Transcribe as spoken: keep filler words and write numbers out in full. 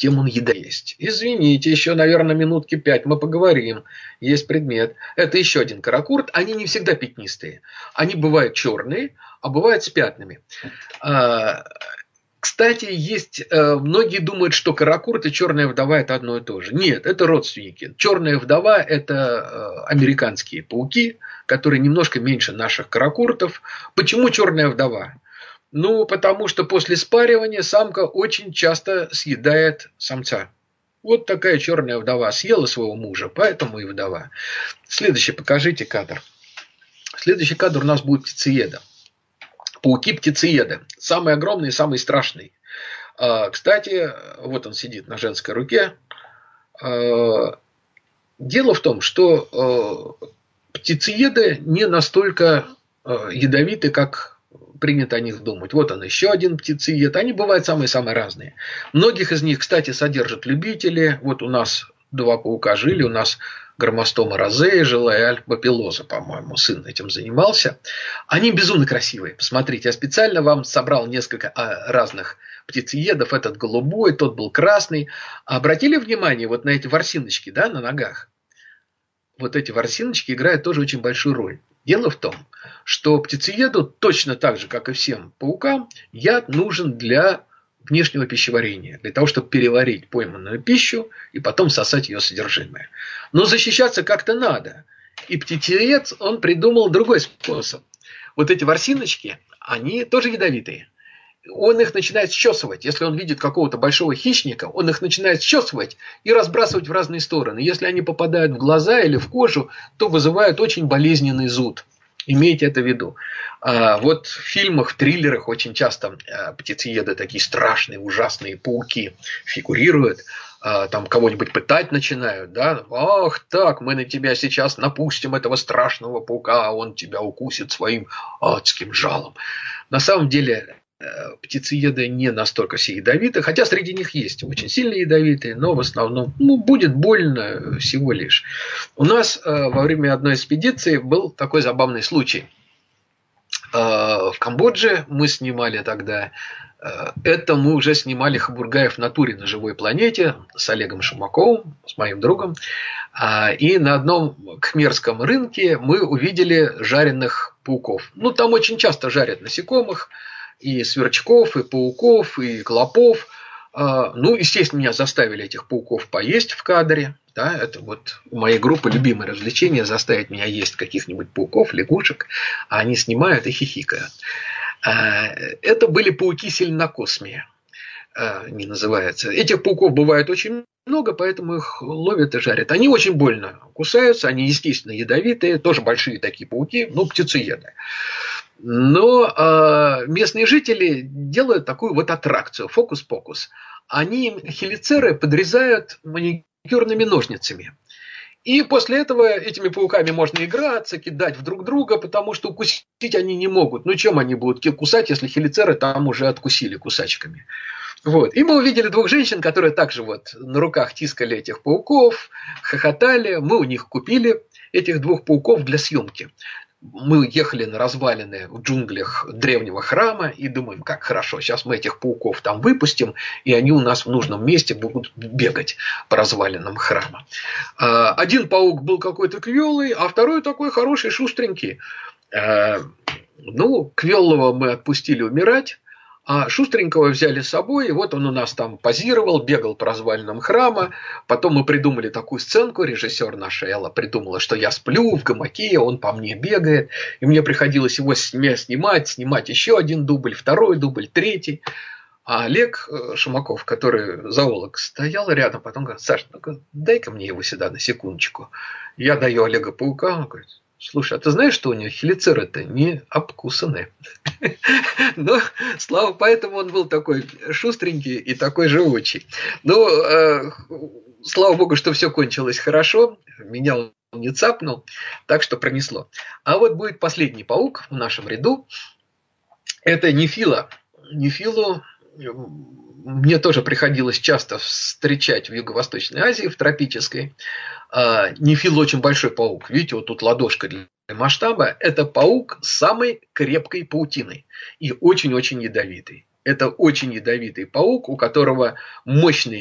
тем он ядовит. Извините, еще, наверное, минутки пять мы поговорим. Есть предмет. Это еще один каракурт. Они не всегда пятнистые. Они бывают черные, а бывают с пятнами. Кстати, есть, многие думают, что каракурт и черная вдова это одно и то же. Нет, это родственники. Черная вдова это американские пауки, которые немножко меньше наших каракуртов. Почему черная вдова? Ну, потому что после спаривания самка очень часто съедает самца. Вот такая черная вдова съела своего мужа, поэтому и вдова. Следующий, покажите кадр. Следующий кадр у нас будет птицееда. Пауки-птицееды. Самый огромный и самый страшный. Кстати, вот он сидит на женской руке. Дело в том, что птицееды не настолько ядовиты, как принято о них думать. Вот он еще один птицеед. Они бывают самые-самые разные. Многих из них, кстати, содержат любители. Вот у нас два паука жили. У нас громостома розея жила и альпапилоза, по-моему, сын этим занимался. Они безумно красивые. Посмотрите, я специально вам собрал несколько разных птицеедов. Этот голубой, тот был красный. Обратили внимание вот на эти ворсиночки, да, на ногах? Вот эти ворсиночки играют тоже очень большую роль. Дело в том, что птицееду точно так же, как и всем паукам, яд нужен для внешнего пищеварения, для того, чтобы переварить пойманную пищу и потом сосать ее содержимое. Но защищаться как-то надо. И птицеед, он придумал другой способ. Вот эти ворсиночки, они тоже ядовитые. Он их начинает счесывать. Если он видит какого-то большого хищника, он их начинает счесывать и разбрасывать в разные стороны. Если они попадают в глаза или в кожу, то вызывают очень болезненный зуд. Имейте это в виду. А вот в фильмах, в триллерах очень часто птицееды, такие страшные, ужасные пауки фигурируют. Там кого-нибудь пытать начинают. Да? Ах так, мы на тебя сейчас напустим этого страшного паука, а он тебя укусит своим адским жалом. На самом деле птицееды не настолько все ядовиты, хотя среди них есть очень сильно ядовитые, но в основном ну, будет больно всего лишь. У нас э, во время одной экспедиции был такой забавный случай. Э, в Камбодже мы снимали тогда, э, это мы уже снимали Хабургаев в натуре на живой планете с Олегом Шумаковым, с моим другом. Э, и на одном кхмерском рынке мы увидели жареных пауков. Ну, там очень часто жарят насекомых, и сверчков, и пауков, и клопов. Ну, естественно, меня заставили этих пауков поесть в кадре. Да, это вот у моей группы любимое развлечение — заставить меня есть каких-нибудь пауков, лягушек, а они снимают и хихикают. Это были пауки-селенокосмия, они называются. Этих пауков бывает очень много, поэтому их ловят и жарят. Они очень больно кусаются, они, естественно, ядовитые, тоже большие такие пауки, ну, птицееды. Но э, местные жители делают такую вот аттракцию, фокус-покус. Они хелицеры подрезают маникюрными ножницами. И после этого этими пауками можно играться, кидать в друг друга, потому что укусить они не могут. Ну, чем они будут кусать, если хелицеры там уже откусили кусачками? Вот. И мы увидели двух женщин, которые также вот на руках тискали этих пауков, хохотали. Мы у них купили этих двух пауков для съемки. Мы ехали на развалины в джунглях древнего храма и думаем, как хорошо, сейчас мы этих пауков там выпустим, и они у нас в нужном месте будут бегать по развалинам храма. Один паук был какой-то квелый, а второй такой хороший, шустренький. Ну, квелого мы отпустили умирать. А шустренького взяли с собой, и вот он у нас там позировал, бегал по развалинам храма. Потом мы придумали такую сценку, режиссер наша Элла придумала, что я сплю в гамаке, он по мне бегает. И мне приходилось его снимать, снимать еще один дубль, второй дубль, третий. А Олег Шумаков, который зоолог, стоял рядом, потом говорит: Саша, ну дай-ка мне его сюда на секундочку. Я даю Олега паука, он говорит: слушай, а ты знаешь, что у него хелицеры-то не обкусаны? Но, слава, поэтому он был такой шустренький и такой живучий. Но, э, слава богу, что все кончилось хорошо. Меня он не цапнул, так что пронесло. А вот будет последний паук в нашем ряду. Это нефила. Нефилу мне тоже приходилось часто встречать в Юго-Восточной Азии, в тропической. Нефил очень большой паук. Видите, вот тут ладошка для масштаба. Это паук с самой крепкой паутиной и очень-очень ядовитый. Это очень ядовитый паук, у которого мощный